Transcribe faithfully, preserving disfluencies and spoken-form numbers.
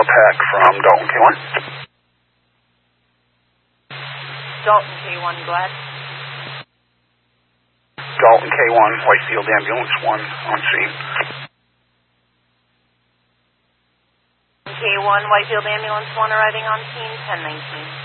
Pack from Dalton K one. Dalton K one, go ahead. Dalton K one, Whitefield Ambulance one on scene. K one, Whitefield Ambulance one arriving on scene, ten nineteen.